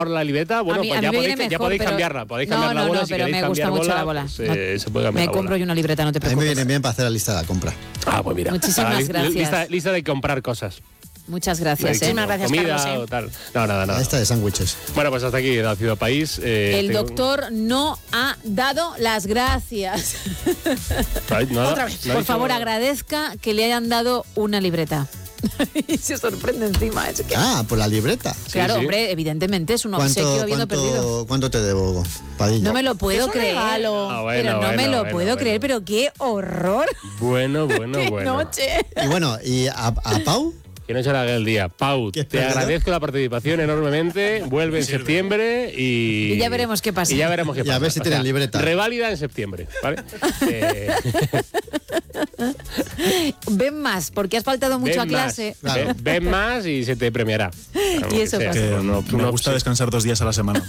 la libreta, bueno, pues ya podéis cambiarla. Podéis cambiar la bola si pero queréis me gusta mucho la bola. Se puede cambiar me la compro bola. yo una libreta, no te A mí preocupes. me viene bien para hacer la lista de la compra. Ah, pues mira. Muchísimas gracias. Lista de comprar cosas. Muchas gracias. Muchísimas gracias, comida Carlos, o tal. No, nada. Esta de sándwiches. Bueno, pues hasta aquí la Ciudad País. El doctor no ha dado las gracias. Otra vez. Por favor, agradezca que le hayan dado una libreta. Y se sorprende encima. Es que... Por la libreta. Claro, sí. hombre, evidentemente es un obsequio habiendo perdido. ¿Cuánto te debo, Padilla? No me lo puedo creer. Pero no me lo puedo creer, pero qué horror. Bueno. Qué noche. Y bueno, ¿y a Pau? Que no se le haga el día. Pau, ¿Qué te espera? agradezco la participación enormemente. Vuelve en septiembre y ya veremos qué pasa. Y ya veremos qué Y pasa. a ver si tienen libreta. Reválida en septiembre, ¿vale? Ven más, porque has faltado mucho a ven clase. más, Claro. ven más y se te premiará. Y eso pasa. Que me gusta descansar 2 días a la semana.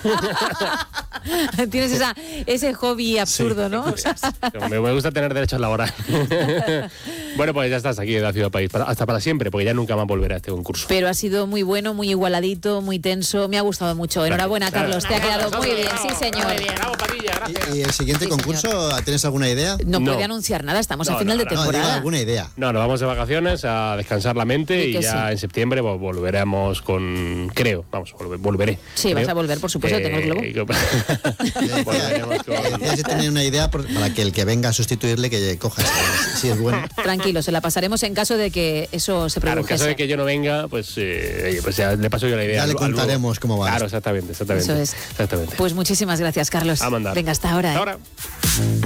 Tienes ese hobby absurdo, ¿no? Me gusta tener derechos laborales. Bueno, pues ya estás aquí en la Ciudad País. Hasta para siempre, porque ya nunca más volveré a este concurso. Pero ha sido muy bueno, muy igualadito, muy tenso. Me ha gustado mucho. Enhorabuena, Carlos. Te ha quedado muy bien. Sí, señor. Bravo, Padilla, gracias. ¿Y el siguiente Sí, concurso, tienes alguna idea? No No. puede anunciar nada. Estamos a No, final no, de no. No, digo temporada. alguna idea. No, nos vamos de vacaciones a descansar la mente Y y que ya sí. en septiembre volveremos con... Creo, volveré. Sí, vas a volver, por supuesto, tengo el globo. Volveremos con... Decía si tenía una idea para que el que venga a sustituirle que coja si es bueno. Tranquilo, se la pasaremos en caso de que eso se Claro, en produjese. caso de que yo no venga, pues ya le paso yo la idea. Ya le contaremos cómo va. Claro, exactamente. Eso es. Exactamente. Pues muchísimas gracias, Carlos. A mandar. Venga, hasta ahora. Hasta ahora.